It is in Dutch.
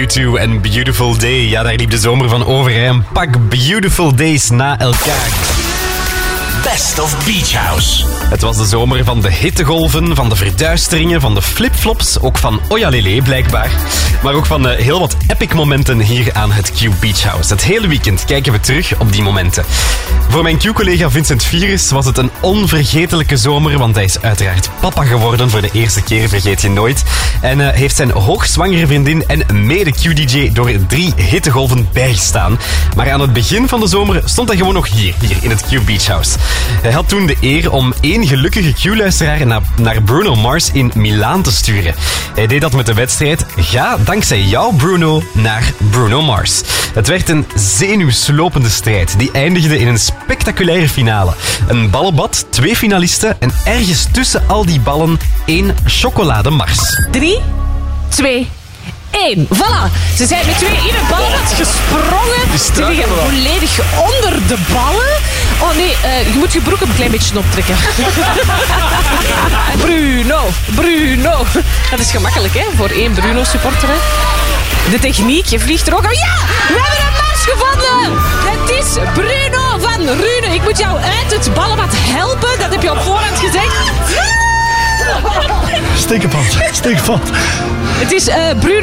U2 en Beautiful Day. Ja, daar liep de zomer van over. Hè. Een pak beautiful days na elkaar. Best of Beach House. Het was de zomer van de hittegolven, van de verduisteringen, van de flipflops, ook van Ojalele blijkbaar. Maar ook van heel wat epic momenten hier aan het Q Beach House. Het hele weekend kijken we terug op die momenten. Voor mijn Q-collega Vincent Virus was het een onvergetelijke zomer, want hij is uiteraard papa geworden voor de eerste keer, vergeet je nooit. En heeft zijn hoogzwangere vriendin en mede-Q-DJ door 3 hittegolven bijgestaan. Maar aan het begin van de zomer stond hij gewoon nog hier in het Q Beach House. Hij had toen de eer om 1 gelukkige Q-luisteraar naar Bruno Mars in Milaan te sturen. Hij deed dat met de wedstrijd Ga dankzij jou, Bruno, naar Bruno Mars. Het werd een zenuwslopende strijd. Die eindigde in een spectaculaire finale. Een ballenbad, 2 finalisten en ergens tussen al die ballen 1 chocolademars. 3, 2, 1. Voilà. Ze zijn met 2 in het ballenbad gesprongen. Ze liggen volledig onder de ballen. Oh nee, je moet je broek een klein beetje optrekken. Bruno. Dat is gemakkelijk, hè, voor 1 Bruno-supporter. Hè. De techniek, je vliegt er ook al. Ja, we hebben een mars gevonden. Het is Bruno van Rune. Ik moet jou uit het ballenbad helpen. Dat heb je op voorhand gezegd. Stekenpad. Het is Bruno